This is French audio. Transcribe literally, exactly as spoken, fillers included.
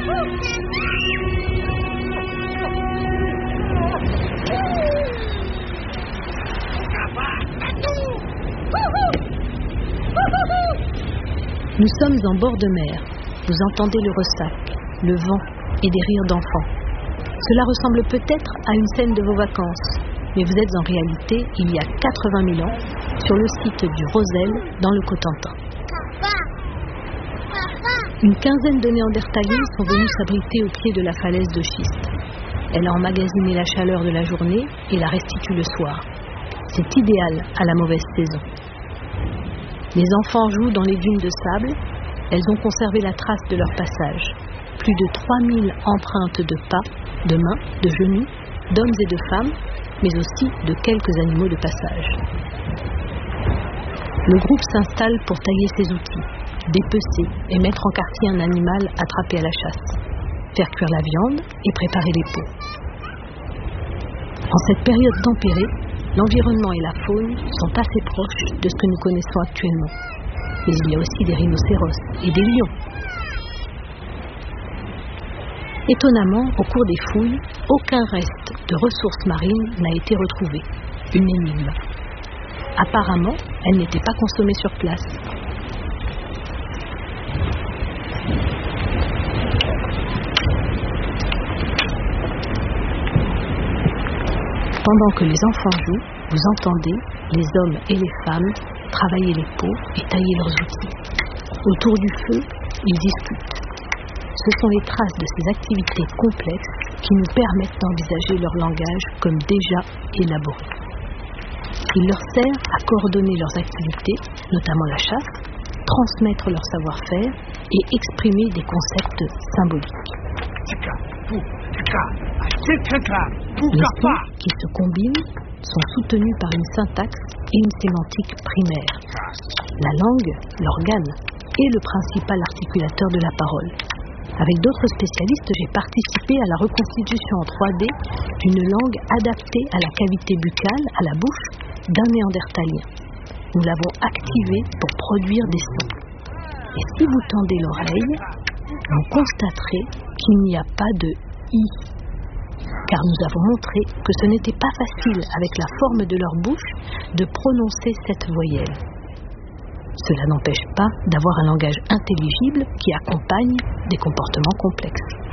Nous sommes en bord de mer. Vous entendez le ressac, le vent et des rires d'enfants. Cela ressemble peut-être à une scène de vos vacances, mais vous êtes en réalité, il y a quatre-vingt mille ans, sur le site du Rosel, dans le Cotentin. Une quinzaine de Néandertaliens sont venus s'abriter au pied de la falaise de schiste. Elle a emmagasiné la chaleur de la journée et la restitue le soir. C'est idéal à la mauvaise saison. Les enfants jouent dans les dunes de sable. Elles ont conservé la trace de leur passage. Plus de trois mille empreintes de pas, de mains, de genoux, d'hommes et de femmes, mais aussi de quelques animaux de passage. Le groupe s'installe pour tailler ses outils, dépecer et mettre en quartier un animal attrapé à la chasse, faire cuire la viande et préparer les pots. En cette période tempérée, l'environnement et la faune sont assez proches de ce que nous connaissons actuellement. Mais il y a aussi des rhinocéros et des lions. Étonnamment, au cours des fouilles, aucun reste de ressources marines n'a été retrouvé. Une énigme. Apparemment, elles n'étaient pas consommées sur place. Pendant que les enfants jouent, vous entendez les hommes et les femmes travailler les pots et tailler leurs outils. Autour du feu, ils discutent. Ce sont les traces de ces activités complexes qui nous permettent d'envisager leur langage comme déjà élaboré. Il leur sert à coordonner leurs activités, notamment la chasse, transmettre leur savoir-faire et exprimer des concepts symboliques. Les sons qui se combinent sont soutenus par une syntaxe et une sémantique primaire. La langue, l'organe, est le principal articulateur de la parole. Avec d'autres spécialistes, j'ai participé à la reconstitution en trois D d'une langue adaptée à la cavité buccale, à la bouche, d'un néandertalien. Nous l'avons activée pour produire des sons. Et si vous tendez l'oreille, vous constaterez qu'il n'y a pas de « i », car nous avons montré que ce n'était pas facile, avec la forme de leur bouche, de prononcer cette voyelle. Cela n'empêche pas d'avoir un langage intelligible qui accompagne des comportements complexes.